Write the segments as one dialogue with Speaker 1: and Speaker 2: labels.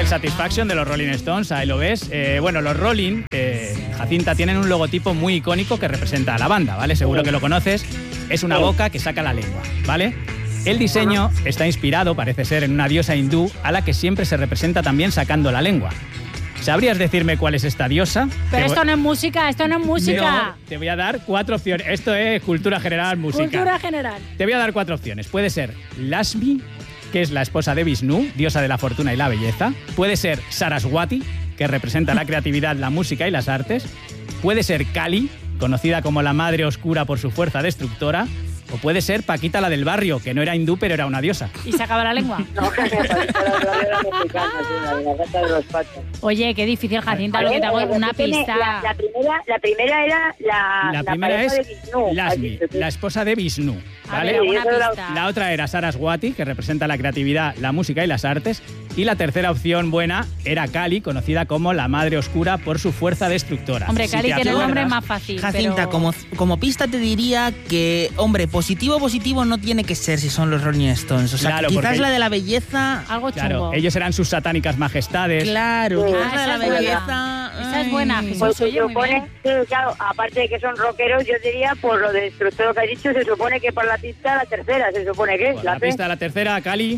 Speaker 1: el Satisfaction de los Rolling Stones, ahí lo ves. Bueno, los Rolling, Jacinta, tienen un logotipo muy icónico que representa a la banda, ¿vale? Seguro que lo conoces. Es una boca que saca la lengua, ¿vale? El diseño está inspirado, parece ser, en una diosa hindú a la que siempre se representa también sacando la lengua. ¿Sabrías decirme cuál es esta diosa?
Speaker 2: Pero esto no es música, esto no es música.
Speaker 1: No, te voy a dar 4 opciones. Esto es cultura general, música.
Speaker 2: Cultura general.
Speaker 1: Te voy a dar 4 opciones. Puede ser Lakshmi, que es la esposa de Vishnu, diosa de la fortuna y la belleza. Puede ser Saraswati, que representa la creatividad, la música y las artes. Puede ser Kali, conocida como la madre oscura por su fuerza destructora. O puede ser Paquita, la del barrio, que no era hindú, pero era una diosa.
Speaker 2: ¿Y sacaba la lengua?
Speaker 3: No, Paquita, la del barrio era mexicana, la gata de los patos.
Speaker 2: Oye, qué difícil, Jacinta, lo que te hago es una pista.
Speaker 3: La primera era
Speaker 1: la primera es
Speaker 3: de Vishnu.
Speaker 1: Lakshmi, la esposa de Vishnu, ¿vale?
Speaker 2: A ver, una pista.
Speaker 1: La otra era Saraswati, que representa la creatividad, la música y las artes. Y la tercera opción buena era Kali, conocida como la madre oscura por su fuerza destructora.
Speaker 2: Hombre,
Speaker 1: Si
Speaker 2: Kali
Speaker 1: te
Speaker 2: tiene el nombre
Speaker 1: acuerdas,
Speaker 2: más fácil.
Speaker 4: Jacinta,
Speaker 2: pero...
Speaker 4: como pista te diría que, hombre, positivo no tiene que ser si son los Rolling Stones. O sea,
Speaker 1: Claro,
Speaker 4: quizás
Speaker 1: porque-
Speaker 4: la de la belleza...
Speaker 2: Algo chungo.
Speaker 1: Claro, ellos eran sus satánicas majestades.
Speaker 4: Claro,
Speaker 3: Sí.
Speaker 4: quizás la de la
Speaker 2: esa es buena.
Speaker 4: belleza...
Speaker 2: Esa es buena,
Speaker 4: ay.
Speaker 2: Jesús.
Speaker 3: Pues se
Speaker 2: oye, muy
Speaker 3: supone
Speaker 2: bien.
Speaker 3: que, claro, aparte de que son rockeros, yo diría, por lo destructor que has dicho, se supone que por la pista la tercera, se supone que es
Speaker 1: Pues
Speaker 3: la
Speaker 1: la
Speaker 3: C.
Speaker 1: pista de la tercera, Kali.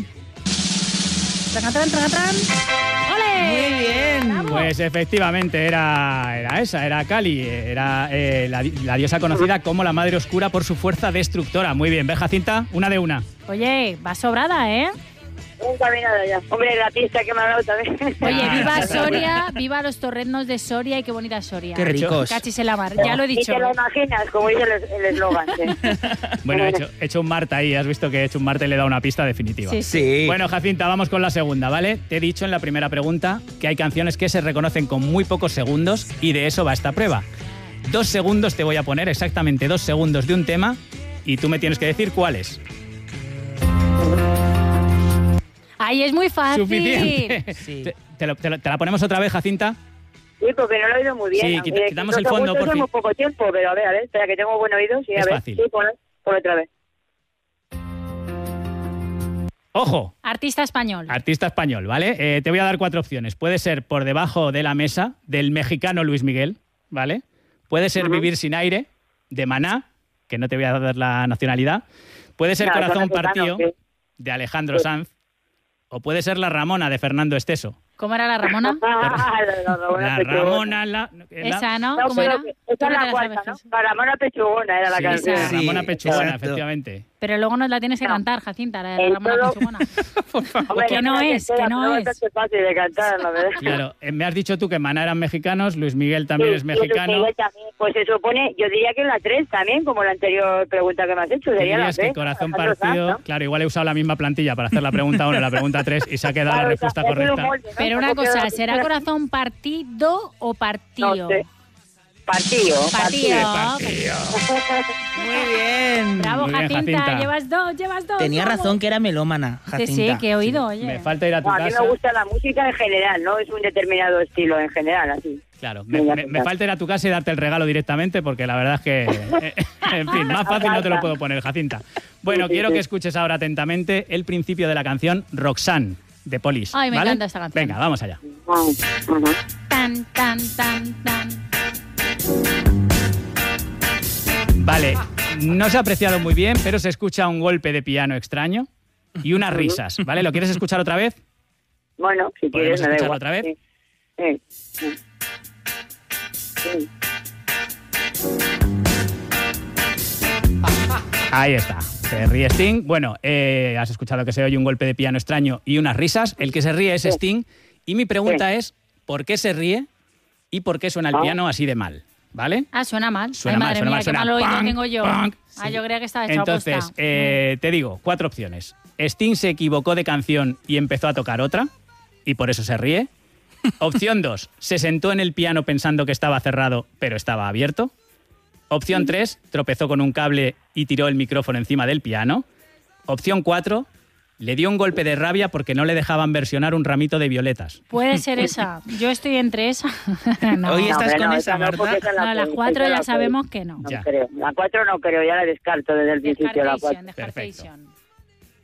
Speaker 2: Tracatran, tracatran. ¡Ole!
Speaker 4: Muy bien.
Speaker 2: Bravo.
Speaker 1: Pues efectivamente era esa, era Kali, era la diosa conocida como la madre oscura por su fuerza destructora. Muy bien, ¿ves, Jacinta? Una de una.
Speaker 2: Oye, va sobrada, ¿eh?
Speaker 3: Encaminada ya. Hombre, la pista que me ha dado también.
Speaker 2: Oye,
Speaker 1: Ah,
Speaker 2: viva
Speaker 1: está
Speaker 2: Soria, viva los torreznos de Soria y qué bonita Soria.
Speaker 4: Qué ricos.
Speaker 2: Cachis en la mar, ya lo he
Speaker 3: Y
Speaker 2: dicho.
Speaker 3: te lo imaginas, como dice el eslogan. Sí.
Speaker 1: Bueno, he hecho un Marta ahí, has visto que he hecho un Marta y le he dado una pista definitiva.
Speaker 2: Sí,
Speaker 4: Sí.
Speaker 1: Bueno, Jacinta, vamos con la segunda, ¿vale? Te he dicho en la primera pregunta que hay canciones que se reconocen con muy pocos segundos y de eso va esta prueba. 2 segundos te voy a poner, exactamente 2 segundos de un tema y tú me tienes que decir cuál es.
Speaker 2: Ay, es muy fácil.
Speaker 1: Suficiente.
Speaker 4: Sí.
Speaker 1: ¿Te la ponemos otra vez, Jacinta?
Speaker 3: Sí, porque no lo he oído muy bien.
Speaker 1: Sí,
Speaker 3: aunque
Speaker 1: quitamos el
Speaker 3: 5
Speaker 1: fondo,
Speaker 3: segundos
Speaker 1: por fin.
Speaker 3: es muy poco tiempo, pero a ver, espera, que tengo buen oído. Sí,
Speaker 1: Es
Speaker 3: a ver.
Speaker 1: fácil.
Speaker 3: Sí, pon otra vez.
Speaker 1: ¡Ojo!
Speaker 2: Artista español.
Speaker 1: Artista español, ¿vale? Te voy a dar 4 opciones. Puede ser Por debajo de la mesa, del mexicano Luis Miguel, ¿vale? Puede ser Vivir sin aire, de Maná, que no te voy a dar la nacionalidad. Puede ser
Speaker 3: No,
Speaker 1: Corazón
Speaker 3: son mexicanos,
Speaker 1: partido,
Speaker 3: sí.
Speaker 1: de Alejandro Sanz. O puede ser La Ramona, de Fernando Esteso.
Speaker 2: ¿Cómo era la Ramona?
Speaker 1: La Ramona...
Speaker 2: Esa, ¿no?
Speaker 3: No,
Speaker 2: ¿Cómo era?
Speaker 3: pero esa
Speaker 2: Tú
Speaker 3: es
Speaker 2: no
Speaker 3: la
Speaker 2: te
Speaker 3: cuarta,
Speaker 2: sabes,
Speaker 3: ¿no?
Speaker 2: Jesús.
Speaker 3: La Ramona Pechugona era la
Speaker 1: Sí,
Speaker 3: canción.
Speaker 1: La Ramona
Speaker 4: Sí,
Speaker 1: Pechugona,
Speaker 4: exacto.
Speaker 1: efectivamente.
Speaker 2: Pero luego nos la tienes que
Speaker 3: No.
Speaker 2: cantar, Jacinta, la de la
Speaker 3: En
Speaker 2: Ramona
Speaker 3: todo-
Speaker 2: Pechugona.
Speaker 3: Hombre,
Speaker 2: Que no
Speaker 3: la
Speaker 2: es,
Speaker 3: tercera,
Speaker 2: que no
Speaker 3: pero
Speaker 2: es.
Speaker 3: bastante fácil de cantar, la verdad.
Speaker 1: Claro, me has dicho tú que Maná eran mexicanos, Luis Miguel también es
Speaker 3: Sí, Luis
Speaker 1: mexicano.
Speaker 3: Miguel también. Pues se supone, yo diría que en la 3 también, como la anterior pregunta que me has hecho,
Speaker 1: ¿Qué
Speaker 3: sería la
Speaker 1: dirías
Speaker 3: 3.
Speaker 1: que Corazón
Speaker 3: Alejandro Sanz,
Speaker 1: partido?
Speaker 3: ¿no?
Speaker 1: Claro, igual he usado la misma plantilla para hacer la pregunta 1 y la pregunta 3 y se ha quedado la
Speaker 3: Claro,
Speaker 1: respuesta
Speaker 3: es un
Speaker 1: correcta.
Speaker 3: molde, ¿no?
Speaker 2: Pero una
Speaker 3: Como
Speaker 2: cosa,
Speaker 3: queda-
Speaker 2: ¿será Corazón partido o partido?
Speaker 3: No sé. Partido.
Speaker 2: Partido.
Speaker 4: Muy bien.
Speaker 2: Bravo,
Speaker 1: Muy bien,
Speaker 2: Jacinta.
Speaker 1: Jacinta.
Speaker 2: Llevas dos.
Speaker 4: Tenía
Speaker 2: vamos.
Speaker 4: razón que era melómana,
Speaker 2: Sí,
Speaker 4: Jacinta.
Speaker 2: sí, que he oído, oye.
Speaker 1: Me falta ir a tu
Speaker 3: No, a mí
Speaker 1: casa.
Speaker 3: me gusta la música en general, no es un determinado estilo en general, así.
Speaker 1: Claro,
Speaker 3: Venga,
Speaker 1: me falta ir a tu casa y darte el regalo directamente porque la verdad es que, en fin, más fácil no te lo puedo poner, Jacinta. Bueno,
Speaker 3: Sí, sí,
Speaker 1: quiero
Speaker 3: sí.
Speaker 1: que escuches ahora atentamente el principio de la canción Roxanne, de Police.
Speaker 2: Ay, me
Speaker 1: ¿vale?
Speaker 2: encanta esta canción.
Speaker 1: Venga, vamos allá.
Speaker 3: Ujú.
Speaker 2: Tan, tan, tan, tan.
Speaker 1: Vale, no se ha apreciado muy bien, pero se escucha un golpe de piano extraño y unas risas, ¿vale? ¿Lo quieres escuchar otra vez?
Speaker 3: Bueno, si
Speaker 1: ¿Podemos
Speaker 3: quieres, me da
Speaker 1: escucharlo
Speaker 3: igual.
Speaker 1: otra vez?
Speaker 3: Sí. Sí. Sí.
Speaker 1: Ahí está. Se ríe Sting. Bueno, has escuchado que se oye un golpe de piano extraño y unas risas. El que se ríe es Sting. Y mi pregunta es, ¿por qué se ríe y por qué suena el piano así de mal? ¿Vale?
Speaker 2: Ah, suena mal.
Speaker 1: Suena
Speaker 2: Ay,
Speaker 1: mal,
Speaker 2: madre
Speaker 1: suena
Speaker 2: mía,
Speaker 1: mal,
Speaker 2: qué
Speaker 1: suena
Speaker 2: mal oído
Speaker 1: punk,
Speaker 2: tengo yo.
Speaker 1: punk.
Speaker 2: Ah, yo creía que estaba hecho
Speaker 1: Entonces,
Speaker 2: aposta.
Speaker 1: te digo, 4 opciones. Sting se equivocó de canción y empezó a tocar otra, y por eso se ríe. Opción 2, se sentó en el piano pensando que estaba cerrado, pero estaba abierto. Opción 3, tropezó con un cable y tiró el micrófono encima del piano. Opción 4, le dio un golpe de rabia porque no le dejaban versionar un ramito de violetas.
Speaker 2: Puede ser esa. Yo estoy entre esa. No,
Speaker 4: Hoy estás
Speaker 3: hombre,
Speaker 4: con
Speaker 3: no,
Speaker 4: esa,
Speaker 3: no,
Speaker 4: Marta.
Speaker 3: porque esa
Speaker 2: no,
Speaker 3: la
Speaker 2: las
Speaker 3: puedo,
Speaker 2: 4
Speaker 3: esa
Speaker 2: ya
Speaker 3: la
Speaker 2: sabemos que no.
Speaker 3: puedo.
Speaker 1: Ya.
Speaker 3: No creo. La 4 no creo, ya la descarto desde el principio. La 4.
Speaker 2: Descartation.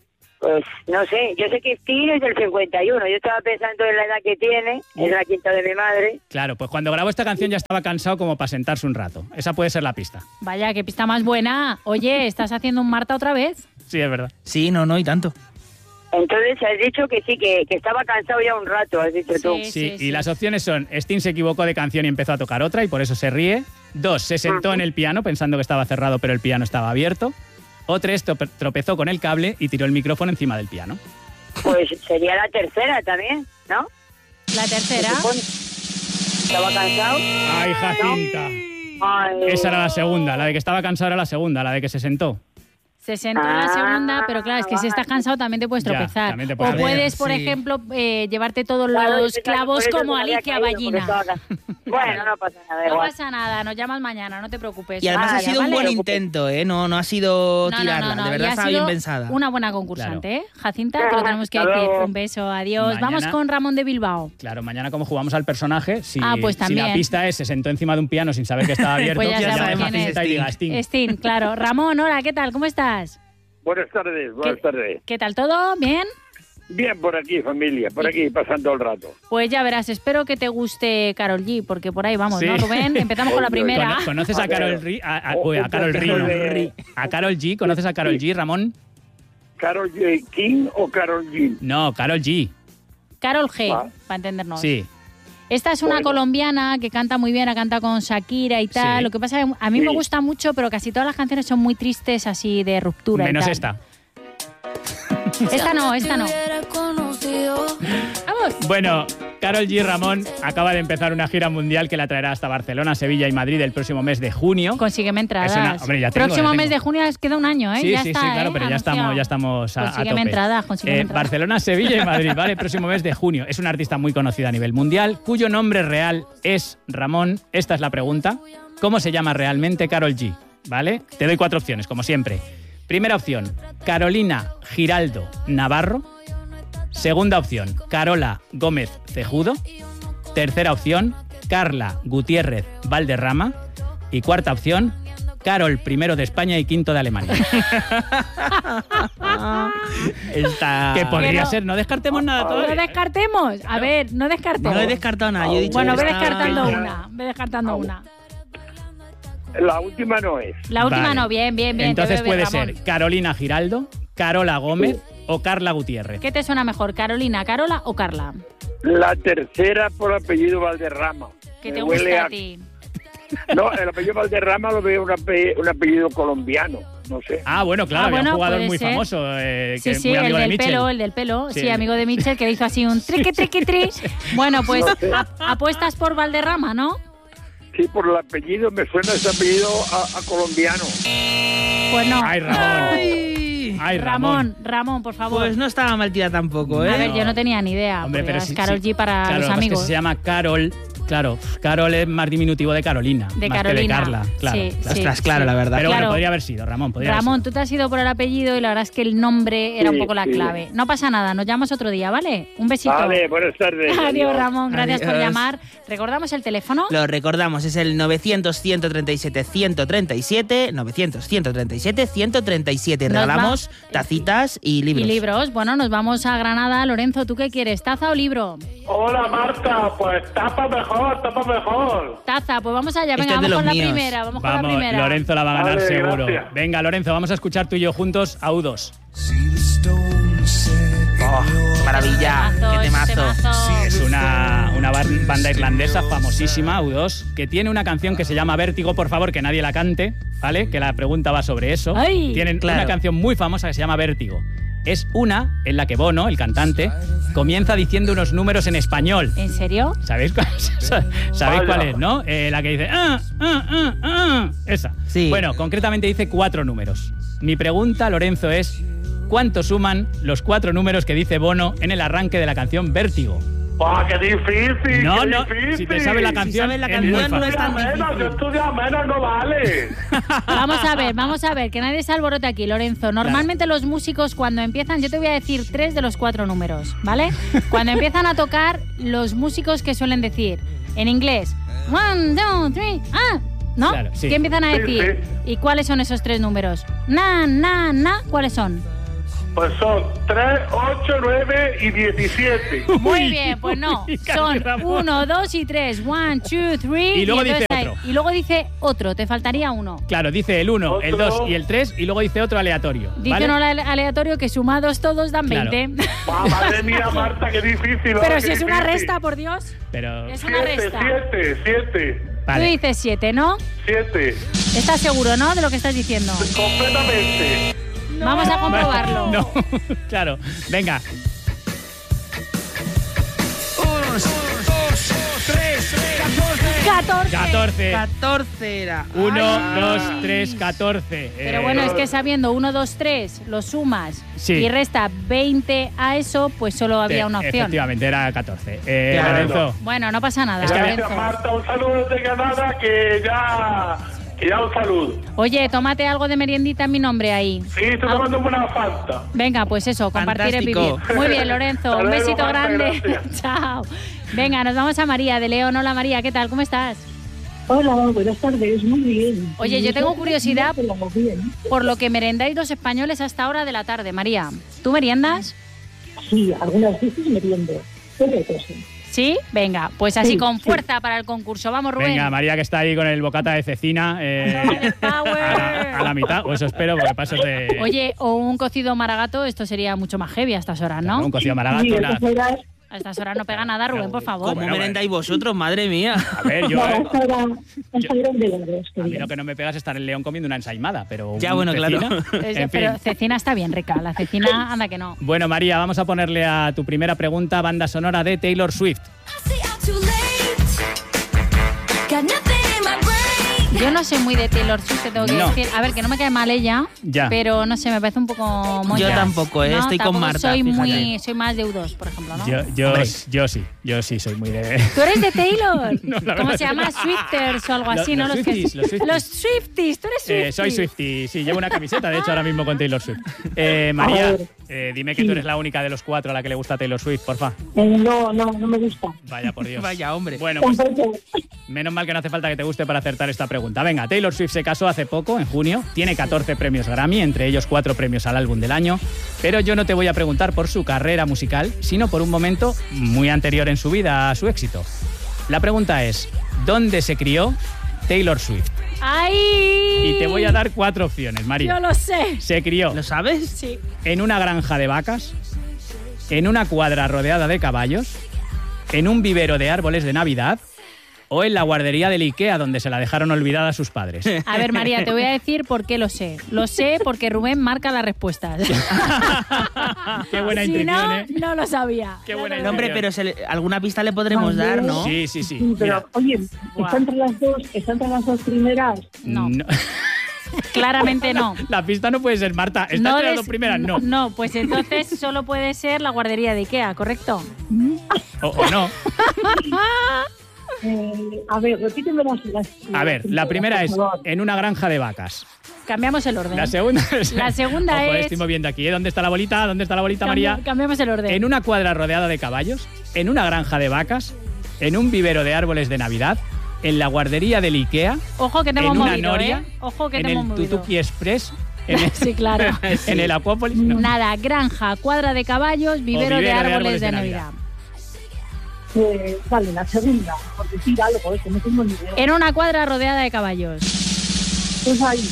Speaker 3: Pues no sé, yo sé que Sting es del 51, yo estaba pensando en la edad que tiene, es la quinta de mi madre.
Speaker 1: Claro, pues cuando grabó esta canción ya estaba cansado como para sentarse un rato. Esa puede ser la pista.
Speaker 2: Vaya, qué pista más buena. Oye, ¿estás haciendo un Marta otra vez?
Speaker 1: Sí, es verdad.
Speaker 4: Sí, no, y tanto.
Speaker 3: Entonces has dicho que sí, que estaba cansado ya un rato, has dicho tú.
Speaker 1: Sí, y las opciones son: Sting se equivocó de canción y empezó a tocar otra y por eso se ríe. 2, se sentó en el piano pensando que estaba cerrado pero el piano estaba abierto. O 3, tropezó con el cable y tiró el micrófono encima del piano.
Speaker 3: Pues sería la tercera también, ¿no?
Speaker 2: La tercera.
Speaker 3: ¿Estaba cansado?
Speaker 1: ¡Ay, Jacinta!
Speaker 3: Ay.
Speaker 1: Esa era la segunda, la de que estaba cansado era la segunda, la de que se sentó.
Speaker 2: Se sentó en la segunda, pero claro, es que si estás cansado también te puedes
Speaker 1: Ya,
Speaker 2: tropezar.
Speaker 1: también te
Speaker 2: O
Speaker 1: puedes-
Speaker 2: puedes,
Speaker 4: A ver,
Speaker 2: por
Speaker 4: sí.
Speaker 2: ejemplo, llevarte todos
Speaker 3: Claro,
Speaker 2: los
Speaker 3: yo
Speaker 2: clavos
Speaker 3: por eso
Speaker 2: como
Speaker 3: me había
Speaker 2: Alicia
Speaker 3: caído, porque
Speaker 2: Ballina.
Speaker 3: estaba cansado. Bueno, no pasa nada,
Speaker 2: No
Speaker 3: igual.
Speaker 2: pasa nada, nos llamas mañana, no te preocupes.
Speaker 4: Y además ha
Speaker 2: Vaya,
Speaker 4: sido un
Speaker 2: ¿vale?
Speaker 4: buen intento, ¿eh? No ha sido tirarla, de
Speaker 2: y
Speaker 4: verdad
Speaker 2: ha
Speaker 4: estaba
Speaker 2: sido
Speaker 4: bien pensada.
Speaker 2: Una buena concursante, ¿eh? Jacinta, te lo tenemos que
Speaker 3: Hasta
Speaker 2: decir.
Speaker 3: luego.
Speaker 2: Un beso, adiós.
Speaker 1: Mañana-
Speaker 2: Vamos con Ramón de Bilbao.
Speaker 1: Claro, mañana como jugamos al personaje, si,
Speaker 2: Pues
Speaker 1: si la
Speaker 2: también.
Speaker 1: pista es se sentó encima de un piano sin saber que estaba abierto,
Speaker 2: Pues ya
Speaker 1: llama
Speaker 2: sabemos
Speaker 1: a
Speaker 2: quién es.
Speaker 1: Jacinta y diga Sting.
Speaker 2: Sting, claro. Ramón, hola, ¿qué tal? ¿Cómo estás?
Speaker 5: Buenas tardes, buenas tardes.
Speaker 2: ¿Qué tal todo? ¿Bien?
Speaker 5: Bien por aquí, familia, por aquí, pasando el rato.
Speaker 2: Pues ya verás, espero que te guste Karol G, porque por ahí vamos,
Speaker 1: Sí.
Speaker 2: ¿no, Rubén? Empezamos con la primera.
Speaker 1: ¿Conoces a Karol G? A Karol G, no. ¿A Karol G? ¿Conoces a Karol G, Ramón?
Speaker 5: ¿Karol J. King o Karol G?
Speaker 1: No, Karol G.
Speaker 2: Karol G,
Speaker 5: Ah.
Speaker 2: para entendernos.
Speaker 1: Sí.
Speaker 2: Esta es una
Speaker 5: Bueno.
Speaker 2: colombiana que canta muy bien, ha cantado con Shakira y tal.
Speaker 1: Sí.
Speaker 2: Lo que pasa es que a mí me
Speaker 5: Sí.
Speaker 2: gusta mucho, pero casi todas las canciones son muy tristes, así de ruptura. y
Speaker 1: Menos
Speaker 2: tal.
Speaker 1: esta.
Speaker 2: Esta no, esta no. Vamos.
Speaker 1: Bueno, Karol G, Ramón, acaba de empezar una gira mundial que la traerá hasta Barcelona, Sevilla y Madrid el próximo mes de junio.
Speaker 2: Consígueme entradas.
Speaker 1: Es una- hombre, ya tengo,
Speaker 2: Próximo
Speaker 1: ya
Speaker 2: mes
Speaker 1: tengo.
Speaker 2: de junio les queda un año, ¿eh?
Speaker 1: Sí,
Speaker 2: ya
Speaker 1: sí,
Speaker 2: está,
Speaker 1: sí, claro, pero ya
Speaker 2: anunciado.
Speaker 1: estamos a
Speaker 2: Consígueme
Speaker 1: tope.
Speaker 2: entradas, consígueme entradas.
Speaker 1: Barcelona, Sevilla y Madrid, ¿vale? Próximo mes de junio. Es una artista muy conocida a nivel mundial, cuyo nombre real es Ramón. Esta es la pregunta. ¿Cómo se llama realmente Karol G? ¿Vale? Te doy 4 opciones, como siempre. Primera opción, Carolina Giraldo Navarro. Segunda opción, Carola Gómez Cejudo. Tercera opción, Carla Gutiérrez Valderrama. Y cuarta opción, Carol I de España y quinto de Alemania.
Speaker 4: Esta...
Speaker 1: Que podría
Speaker 2: Pero-
Speaker 1: ser, no descartemos nada
Speaker 2: No
Speaker 1: todavía.
Speaker 2: descartemos. A ver, no descartemos.
Speaker 4: No he descartado nada, yo he dicho
Speaker 2: Bueno,
Speaker 4: que
Speaker 2: ve
Speaker 4: estaba-
Speaker 2: descartando una. Ve descartando una.
Speaker 5: La última no es.
Speaker 2: La última
Speaker 1: Vale.
Speaker 2: no, bien, bien, bien.
Speaker 1: Entonces
Speaker 2: te veo bien,
Speaker 1: puede
Speaker 2: Ramón.
Speaker 1: ser Carolina Giraldo, Carola Gómez o Carla Gutiérrez.
Speaker 2: ¿Qué te suena mejor, Carolina, Carola o Carla?
Speaker 5: La tercera por apellido Valderrama.
Speaker 2: ¿Qué
Speaker 5: Me
Speaker 2: te
Speaker 5: huele
Speaker 2: gusta a ti?
Speaker 5: No, el apellido Valderrama lo veo un apellido colombiano, no sé.
Speaker 1: Ah, bueno, claro,
Speaker 2: Ah,
Speaker 1: había
Speaker 2: bueno,
Speaker 1: un jugador
Speaker 2: puede
Speaker 1: muy
Speaker 2: ser.
Speaker 1: famoso, que
Speaker 2: Sí,
Speaker 1: es
Speaker 2: sí,
Speaker 1: muy
Speaker 2: el
Speaker 1: amigo de
Speaker 2: del
Speaker 1: Mitchell.
Speaker 2: pelo, el del pelo.
Speaker 1: Sí.
Speaker 2: Sí, amigo de Mitchell, que le hizo así un triqui, triqui, tri. Bueno, pues apuestas por Valderrama, ¿no?
Speaker 5: Sí, por el apellido, me suena ese apellido a colombiano.
Speaker 2: Pues no.
Speaker 1: Ay, Ramón.
Speaker 4: Ay,
Speaker 1: Ay, Ramón.
Speaker 2: Ramón, por favor.
Speaker 4: pues no estaba mal tirada tampoco, ¿eh?
Speaker 2: A ver, yo no tenía ni idea.
Speaker 1: Hombre,
Speaker 2: porque
Speaker 1: pero
Speaker 2: es
Speaker 1: sí,
Speaker 2: Karol
Speaker 1: sí.
Speaker 2: G para
Speaker 1: Claro,
Speaker 2: los
Speaker 1: lo que pasa es
Speaker 2: amigos.
Speaker 1: que se llama Carol. Claro, Carol es más diminutivo de Carolina.
Speaker 2: De
Speaker 1: más
Speaker 2: Carolina.
Speaker 1: Que de Carla, claro.
Speaker 2: Sí,
Speaker 1: claro.
Speaker 4: Ostras, claro, la verdad.
Speaker 1: Pero bueno,
Speaker 2: Claro.
Speaker 1: podría haber sido, Ramón. Podría haber
Speaker 2: Ramón, tú te has ido por el apellido y la verdad es que el nombre era un
Speaker 5: Sí,
Speaker 2: poco la
Speaker 5: sí.
Speaker 2: clave. No pasa nada, nos llamas otro día, ¿vale? Un besito.
Speaker 5: Vale, buenas tardes.
Speaker 2: Adiós, Ramón, gracias por
Speaker 4: Adiós.
Speaker 2: llamar. ¿Recordamos el teléfono?
Speaker 4: Lo recordamos, es el 900-137-137, 900-137-137.
Speaker 2: Nos
Speaker 4: Regalamos tacitas y libros.
Speaker 2: Y libros. Bueno, nos vamos a Granada. Lorenzo, ¿tú qué quieres? ¿Taza o libro?
Speaker 6: Hola Marta, pues tapa mejor, tapa mejor.
Speaker 2: Taza, pues vamos allá.
Speaker 4: Este
Speaker 2: Venga,
Speaker 4: es de
Speaker 2: vamos con
Speaker 4: los
Speaker 2: la
Speaker 4: míos.
Speaker 2: primera. Vamos con la
Speaker 1: Vamos,
Speaker 2: primera.
Speaker 1: Lorenzo la va a ganar
Speaker 6: Vale,
Speaker 1: seguro.
Speaker 6: gracias.
Speaker 1: Venga, Lorenzo, vamos a escuchar tú y yo juntos a U2.
Speaker 4: Oh, qué maravilla, qué temazo.
Speaker 1: Es una banda irlandesa famosísima, U2, que tiene una canción que se llama Vértigo, por favor, que nadie la cante, ¿vale? Que la pregunta va sobre eso.
Speaker 2: ¡Ay!
Speaker 1: Tienen
Speaker 4: Claro.
Speaker 1: una canción muy famosa que se llama Vértigo. Es una en la que Bono, el cantante, comienza diciendo unos números en español.
Speaker 2: ¿En serio?
Speaker 1: ¿Sabéis cuál es? ¿Sabéis
Speaker 6: Vaya.
Speaker 1: cuál es, no? La que dice... Esa.
Speaker 4: Sí.
Speaker 1: Bueno, concretamente dice 4 números. Mi pregunta, Lorenzo, es... ¿Cuánto suman los 4 números que dice Bono en el arranque de la canción Vértigo?
Speaker 6: ¡Buah, qué difícil!
Speaker 1: No,
Speaker 6: qué
Speaker 1: no,
Speaker 6: difícil.
Speaker 1: si te sabes la canción,
Speaker 4: sabes la
Speaker 1: es muy
Speaker 4: canción, no
Speaker 1: fácil.
Speaker 4: es tan
Speaker 6: Menos,
Speaker 4: difícil.
Speaker 6: yo estudio menos, no vale.
Speaker 2: Vamos a ver, que nadie se alborote aquí, Lorenzo. Normalmente los músicos cuando empiezan, yo te voy a decir 3 de los 4 números, ¿vale? Cuando empiezan a tocar, los músicos que suelen decir en inglés, 1, 2, 3, ¿no?
Speaker 1: Claro, sí.
Speaker 2: ¿Qué empiezan a
Speaker 6: Sí,
Speaker 2: decir? ¿Y cuáles son esos 3 números? Na, ¿cuáles son?
Speaker 6: Pues son 3, 8, 9 y 17.
Speaker 2: Muy bien, pues no. Son 1, 2 y 3. 1, 2, 3.
Speaker 1: Y luego dice
Speaker 2: entonces
Speaker 1: otro.
Speaker 2: y luego dice otro, te faltaría uno.
Speaker 1: Claro, dice el 1, el
Speaker 6: Otro.
Speaker 1: 2 y el 3 y luego dice otro aleatorio.
Speaker 2: Dice
Speaker 1: ¿vale?
Speaker 2: uno aleatorio que sumados todos dan
Speaker 1: Claro.
Speaker 2: 20.
Speaker 6: Madre mía, Marta, qué difícil.
Speaker 2: Pero
Speaker 6: qué
Speaker 2: si es una
Speaker 6: difícil.
Speaker 2: resta, por Dios.
Speaker 1: Pero
Speaker 2: Es una resta.
Speaker 6: 7.
Speaker 2: Tú
Speaker 1: vale.
Speaker 2: dices 7, ¿no?
Speaker 6: 7.
Speaker 2: ¿Estás seguro, no, de lo que estás diciendo?
Speaker 6: Completamente.
Speaker 2: Vamos a comprobarlo.
Speaker 1: No, claro. Venga.
Speaker 2: 14.
Speaker 1: 14.
Speaker 4: era.
Speaker 1: 1, 2, 3, 14.
Speaker 2: Pero bueno, es que sabiendo 1, 2, 3, lo sumas
Speaker 1: Sí.
Speaker 2: y resta 20 a eso, pues solo había una opción.
Speaker 1: Efectivamente, era 14.
Speaker 4: Claro.
Speaker 1: Lorenzo.
Speaker 2: Bueno, no pasa nada,
Speaker 1: Es que
Speaker 6: Gracias,
Speaker 2: Lorenzo.
Speaker 6: Marta. Un saludo desde Granada, que ya un saludo.
Speaker 2: Oye, tómate algo de meriendita en mi nombre ahí.
Speaker 6: Sí, estoy tomando una Fanta.
Speaker 2: Venga, pues eso, compartir es
Speaker 4: Fantástico.
Speaker 2: vivir. Muy bien, Lorenzo,
Speaker 6: Hasta
Speaker 2: un
Speaker 6: luego,
Speaker 2: besito
Speaker 6: Marta,
Speaker 2: grande.
Speaker 6: gracias.
Speaker 2: Chao. Venga, nos vamos a María de León. Hola María, ¿qué tal? ¿Cómo estás?
Speaker 7: Hola, buenas tardes, muy bien.
Speaker 2: Oye, yo tengo curiosidad
Speaker 7: Pero bien.
Speaker 2: por lo que merendáis los españoles a esta hora de la tarde, María. ¿Tú meriendas?
Speaker 7: Sí, algunas veces meriendo. Sobre todo, sí.
Speaker 2: ¿Sí? Venga, pues así
Speaker 7: Sí,
Speaker 2: con
Speaker 7: sí.
Speaker 2: fuerza para el concurso. Vamos, Rubén.
Speaker 1: Venga, María, que está ahí con el bocata de cecina
Speaker 2: Power.
Speaker 1: a la mitad, o eso espero, porque pasos de
Speaker 2: Oye, o un cocido maragato, esto sería mucho más heavy a estas horas, ¿no?
Speaker 1: un cocido maragato.
Speaker 7: Sí,
Speaker 1: una-
Speaker 7: esas horas,
Speaker 2: A estas horas no pega nada, Rubén, por favor.
Speaker 4: ¿Cómo
Speaker 1: Bueno,
Speaker 4: merendáis vosotros? Madre mía.
Speaker 1: A ver, yo...
Speaker 7: no, esa era de logros,
Speaker 1: A mí
Speaker 7: querida.
Speaker 1: lo que no me pega es estar en León comiendo una ensaimada, pero...
Speaker 4: Ya,
Speaker 1: un
Speaker 4: bueno, claro.
Speaker 1: cecina, en fin.
Speaker 2: Pero cecina está bien rica, la cecina anda que no.
Speaker 1: Bueno, María, vamos a ponerle a tu primera pregunta banda sonora de Taylor Swift.
Speaker 2: Yo no soy muy de Taylor Swift, te tengo que
Speaker 1: No.
Speaker 2: decir. A ver, que no me cae mal ella,
Speaker 1: Ya.
Speaker 2: pero no sé, me parece un poco moña.
Speaker 4: Yo tampoco,
Speaker 2: No,
Speaker 4: estoy con
Speaker 2: tampoco
Speaker 4: Marta,
Speaker 2: Soy
Speaker 4: fíjate.
Speaker 2: soy más de U2, por ejemplo, ¿no?
Speaker 4: Hombre.
Speaker 1: Yo sí soy muy de...
Speaker 2: ¿Tú eres de Taylor?
Speaker 1: No, la
Speaker 2: ¿Cómo
Speaker 1: verdad
Speaker 2: se
Speaker 1: es que
Speaker 2: llama?
Speaker 1: no.
Speaker 2: Swifters o algo
Speaker 1: Los-
Speaker 2: así, ¿no?
Speaker 1: los Swifties, los Swifties.
Speaker 2: Los Swifties, tú eres Swiftie.
Speaker 1: Soy Swiftie, sí, llevo una camiseta, de hecho, ahora mismo con Taylor Swift. María,
Speaker 7: A
Speaker 1: dime que tú eres la única de los 4 a la que le gusta Taylor Swift, porfa.
Speaker 7: No me gusta.
Speaker 1: Vaya, por Dios.
Speaker 4: Vaya, hombre.
Speaker 1: Bueno, pues
Speaker 7: Tampoco.
Speaker 1: menos mal que no hace falta que te guste para acertar esta pregunta. Venga, Taylor Swift se casó hace poco, en junio, tiene 14 premios Grammy, entre ellos 4 premios al álbum del año, pero yo no te voy a preguntar por su carrera musical, sino por un momento muy anterior en su vida a su éxito. La pregunta es, ¿dónde se crió Taylor Swift?
Speaker 2: ¡Ay!
Speaker 1: Y te voy a dar 4 opciones, María.
Speaker 2: Yo lo sé.
Speaker 1: Se crió
Speaker 4: ¿Lo sabes?
Speaker 2: Sí.
Speaker 1: en una granja de vacas, en una cuadra rodeada de caballos, en un vivero de árboles de Navidad o en la guardería del Ikea donde se la dejaron olvidada a sus padres.
Speaker 2: A ver, María, te voy a decir por qué lo sé. Lo sé porque Rubén marca las respuestas.
Speaker 1: Qué buena
Speaker 2: Si
Speaker 1: intuición,
Speaker 2: no,
Speaker 1: ¿eh?
Speaker 2: no lo sabía.
Speaker 1: Qué buena
Speaker 2: Ya te
Speaker 4: No, hombre,
Speaker 1: intuición.
Speaker 4: pero alguna pista le podremos dar, ¿no?
Speaker 1: Sí.
Speaker 7: Sí, pero,
Speaker 1: Mira,
Speaker 7: oye,
Speaker 2: Guau.
Speaker 7: está entre las dos primeras.
Speaker 2: No. Claramente no.
Speaker 1: La pista no puede ser, Marta. ¿Estás entre las dos primeras? No.
Speaker 2: No, pues entonces solo puede ser la guardería de Ikea, ¿correcto?
Speaker 1: O no.
Speaker 7: A ver, repíteme las
Speaker 1: A ver, la primera es
Speaker 7: por favor.
Speaker 1: en una granja de vacas.
Speaker 2: Cambiamos el orden.
Speaker 1: La segunda es...
Speaker 2: La segunda
Speaker 1: Ojo,
Speaker 2: es-
Speaker 1: estoy moviendo aquí, ¿eh? ¿Dónde está la bolita? ¿Dónde está la bolita, María?
Speaker 2: Cambiamos el orden.
Speaker 1: En una cuadra rodeada de caballos, en una granja de vacas, en un vivero de árboles de Navidad, en la guardería del Ikea,
Speaker 2: Ojo que te
Speaker 1: en
Speaker 2: hemos
Speaker 1: una
Speaker 2: movido,
Speaker 1: noria,
Speaker 2: ¿eh? Ojo que
Speaker 1: en
Speaker 2: te hemos
Speaker 1: el
Speaker 2: movido.
Speaker 1: Tutuki Express, en el,
Speaker 2: Sí, claro.
Speaker 1: en el Acuópolis. No.
Speaker 2: Nada, granja, cuadra de caballos, vivero de árboles de Navidad.
Speaker 7: Vale, la segunda, por decir algo, que no tengo ni idea.
Speaker 2: En una cuadra rodeada de caballos.
Speaker 7: Pues ahí.